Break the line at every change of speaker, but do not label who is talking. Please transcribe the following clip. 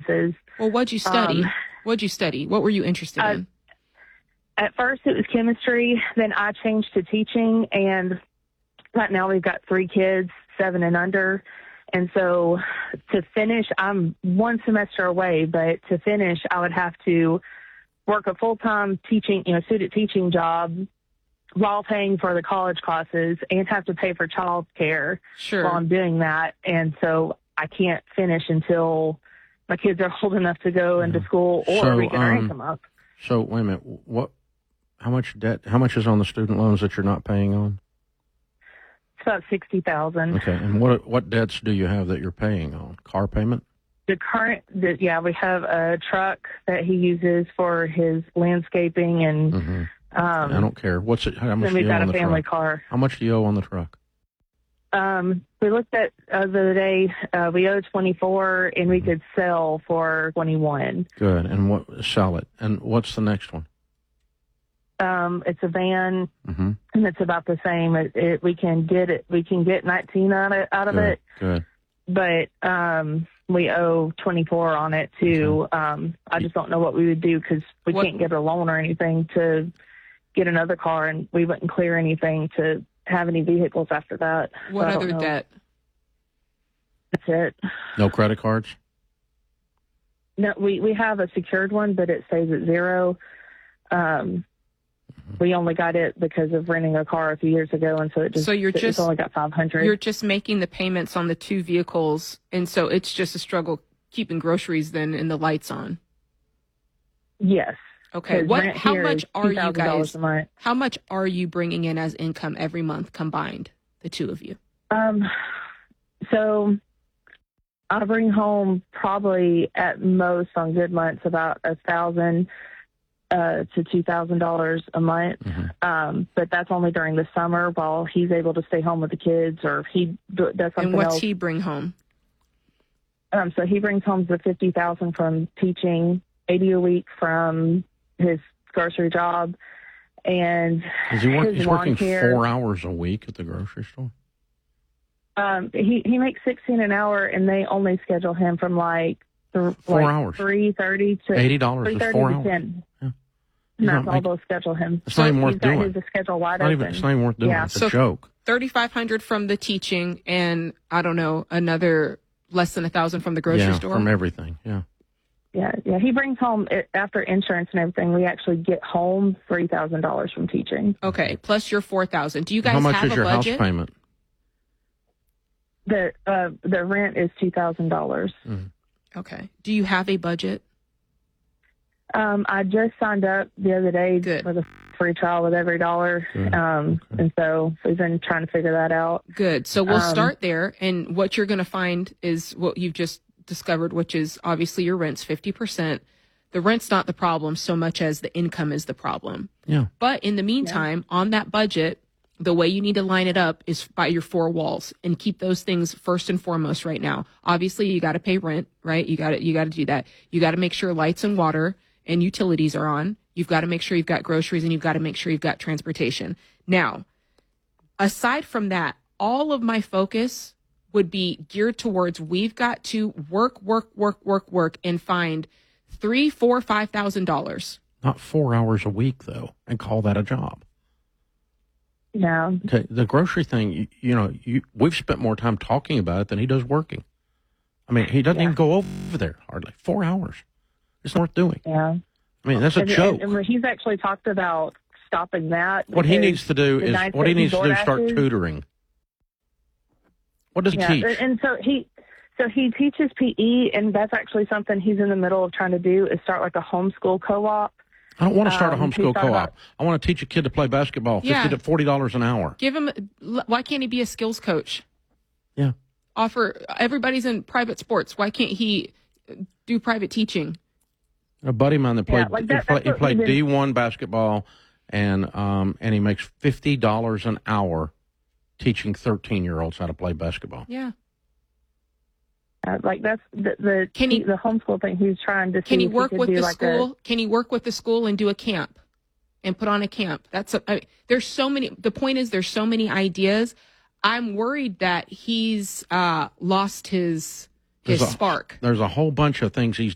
classes.
Well, what'd you study? What were you interested in?
At first it was chemistry. Then I changed to teaching. And right now we've got 3 kids, 7 and under. And so to finish, I'm 1 semester away, but to finish, I would have to work a full-time teaching, student teaching job while paying for the college classes and have to pay for child care while I'm doing that. And so I can't finish until my kids are old enough to go into school or we can rank them up.
So wait a minute, how much debt, how much is on the student loans that you're not paying on?
It's about $60,000.
Okay. And what debts do you have that you're paying on? Car payment?
We have a truck that he uses for his landscaping and,
I don't care. What's it? How much
then
do
we've
you owe
got
on
a
the
family
truck?
car.
How much do you owe on the truck?
We looked at the other day, we owe 24 and we could sell for 21.
Good. And sell it. And what's the next one?
It's a van and it's about the same. We can get 19 out of it.
Good.
But, we owe 24 on it too. I just don't know what we would do because we can't get a loan or anything to get another car, and we wouldn't clear anything to have any vehicles after that.
What other debt?
That's it.
No credit cards?
No, we have a secured one, but it stays at 0. We only got it because of renting a car a few years ago, and so it's only got $500.
You're just making the payments on the 2 vehicles, and so it's just a struggle keeping groceries then and the lights on.
Yes.
Okay. How much are you guys? How much are you bringing in as income every month combined, the 2 of you?
So I bring home probably at most on good months about $1,000 to $2,000 a month. But that's only during the summer while he's able to stay home with the kids or he does something else.
And what's he bring home?
So he brings home the $50,000 from teaching, $80 a week from his grocery job, and
he's working 4 hours a week at the grocery store.
He makes $16 an hour, and they only schedule him from 4
hours,
3:30 to
$80 is 4 hours.
10. Yeah. And that's all they'll schedule him.
It's not even worth doing.
His schedule wide open.
It's not even worth doing. It's a joke.
$3,500 from the teaching, and I don't know, another less than $1,000 from the grocery store.
From everything.
Yeah. He brings home after insurance and everything. We actually get home $3,000 from teaching.
Okay, plus your $4,000. Do you guys
have a budget?
How much is your
house payment?
The rent is $2,000.
Okay. Do you have a budget?
I just signed up the other day for the free trial with EveryDollar. And so we've been trying to figure that out.
Good. So we'll start there. And what you're going to find is what you've just discovered, which is obviously your rent's 50%. The rent's not the problem so much as the income is the problem.
Yeah.
But in the meantime, on that budget, the way you need to line it up is by your 4 walls and keep those things first and foremost right now. Obviously, you got to pay rent, right? You got to do that. You got to make sure lights and water and utilities are on. You've got to make sure you've got groceries, and you've got to make sure you've got transportation. Now, aside from that, all of my focus would be geared towards we've got to work and find $3,000, $4,000, $5,000.
Not 4 hours a week though, and call that a job.
No.
Okay, the grocery thing, we've spent more time talking about it than he does working. I mean, he doesn't even go over there hardly. 4 hours. It's not worth doing.
Yeah.
I mean, that's a joke.
And he's actually talked about stopping that.
What he needs to do is start tutoring. What does he teach?
And so he teaches PE, and that's actually something he's in the middle of trying to do is start like a homeschool co-op.
I don't want to start a homeschool co-op. I want to teach a kid to play basketball, $50 to $40 an hour.
Why can't he be a skills coach?
Yeah.
Everybody's in private sports. Why can't he do private teaching?
A buddy of mine that played, he played D1 basketball, and he makes $50 an hour teaching 13-year-olds how to play basketball.
Yeah.
That's the homeschool thing he's trying to see.
Can he work with the school? Can he work with the school and do a camp and put on a camp? There's so many. The point is, there's so many ideas. I'm worried that he's lost his spark.
There's a whole bunch of things he's